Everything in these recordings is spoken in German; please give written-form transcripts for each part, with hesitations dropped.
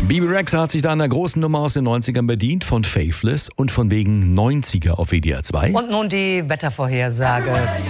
Bebe Rexha hat sich da einer großen Nummer aus den 90ern bedient, von Faithless und von wegen 90er auf WDR 2. Und nun die Wettervorhersage.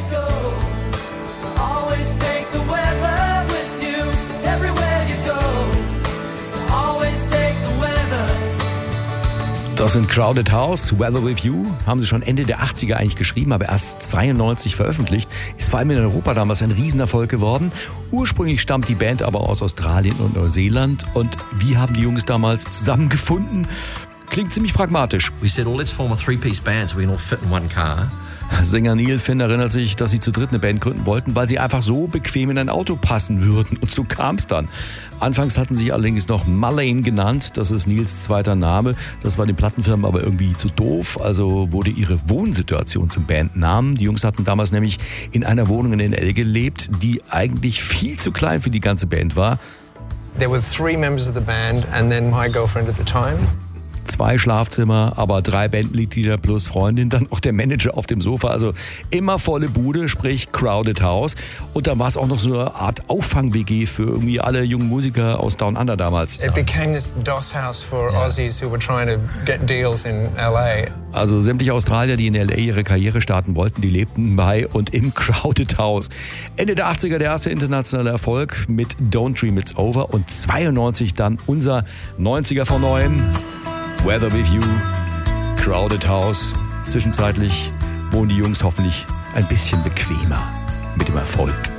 Das sind Crowded House, Weather With You, haben sie schon Ende der 80er eigentlich geschrieben, aber erst 92 veröffentlicht. Ist vor allem in Europa damals ein Riesenerfolg geworden. Ursprünglich stammt die Band aber aus Australien und Neuseeland. Und wie haben die Jungs damals zusammengefunden? Klingt ziemlich pragmatisch. We said, well, let's form a three-piece band so we can all fit in one car. Sänger Neil Finn erinnert sich, dass sie zu dritt eine Band gründen wollten, weil sie einfach so bequem in ein Auto passen würden. Und so kam es dann. Anfangs hatten sie allerdings noch Mullane genannt. Das ist Neils zweiter Name. Das war den Plattenfirmen aber irgendwie zu doof. Also wurde ihre Wohnsituation zum Bandnamen. Die Jungs hatten damals nämlich in einer Wohnung in L.A. gelebt, die eigentlich viel zu klein für die ganze Band war. There were 3 members of the band and then my girlfriend at the time. 2 Schlafzimmer, aber 3 Bandmitglieder plus Freundin, dann auch der Manager auf dem Sofa. Also immer volle Bude, sprich Crowded House. Und dann war es auch noch so eine Art Auffang-WG für irgendwie alle jungen Musiker aus Down Under damals. It became this DOS house for Aussies who were trying to get deals in LA. Also sämtliche Australier, die in LA ihre Karriere starten wollten, die lebten bei und im Crowded House. Ende der 80er der erste internationale Erfolg mit Don't Dream It's Over und 92 dann unser 90er von neuem. Weather With You, Crowded House. Zwischenzeitlich wohnen die Jungs hoffentlich ein bisschen bequemer mit dem Erfolg.